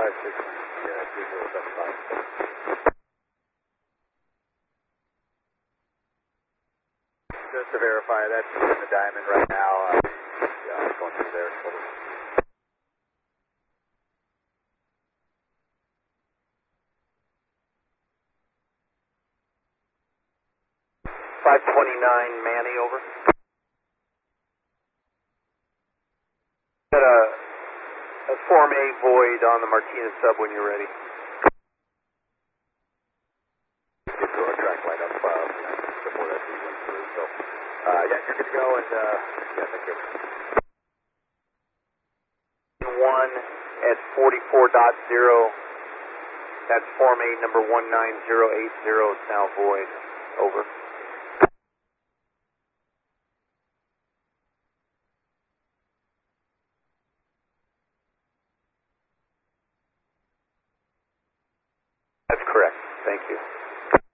56, yeah, 2075. Just to verify, that's in the diamond right now. Yeah, I'm going through there. 529 Manny, over. Got a Form A void on the Martinez sub when you're ready. Get to our track line up before that feed went through. So, yeah, you're good to go, and yeah, thank you. 1 at 44.0. That's Form A number 19080 is now void. Over. That's correct. Thank you.